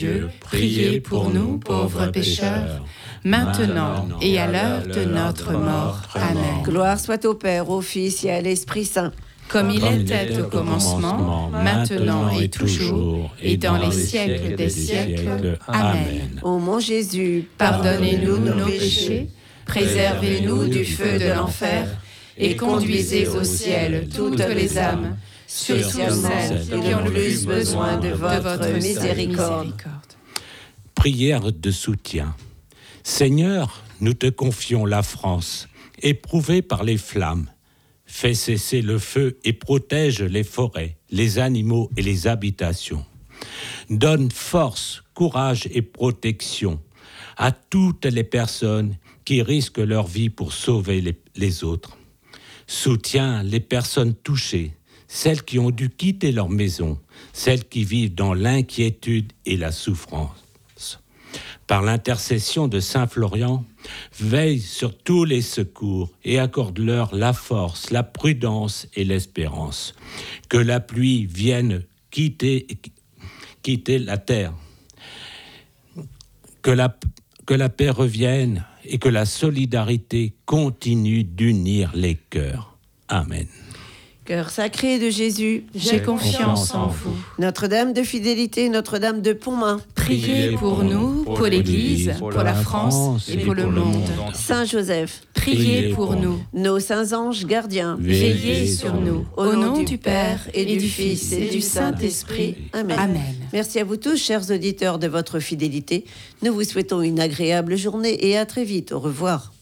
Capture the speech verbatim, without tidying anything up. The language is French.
Dieu, priez pour nous, pauvres pécheurs, maintenant et à l'heure de notre mort. Amen. Gloire soit au Père, au Fils et à l'Esprit Saint, comme il était au commencement, maintenant et toujours, et dans les siècles des siècles. Amen. Ô mon Jésus, Pardonnez-nous nos péchés, préservez-nous du feu de l'enfer, et conduisez au ciel toutes les âmes, surtout celles qui ont le plus besoin de votre miséricorde. Prière de soutien. Seigneur, nous te confions la France, éprouvée par les flammes. Fais cesser le feu et protège les forêts, les animaux et les habitations. Donne force, courage et protection à toutes les personnes qui risquent leur vie pour sauver les, les autres. Soutiens les personnes touchées, celles qui ont dû quitter leur maison, celles qui vivent dans l'inquiétude et la souffrance. Par l'intercession de Saint Florian, veille sur tous les secours et accorde-leur la force, la prudence et l'espérance. Que la pluie vienne quitter, quitter la terre, que la, que la paix revienne et que la solidarité continue d'unir les cœurs. Amen. Cœur sacré de Jésus, j'ai confiance en vous. Notre-Dame de fidélité, Notre-Dame de Pontmain, priez pour nous, pour l'Église, pour la France et pour le monde. Saint Joseph, priez pour nous. Nos saints anges gardiens, veillez sur nous. Au nom du Père et du Fils et du Saint-Esprit. Amen. Amen. Merci à vous tous, chers auditeurs, de votre fidélité. Nous vous souhaitons une agréable journée et à très vite. Au revoir.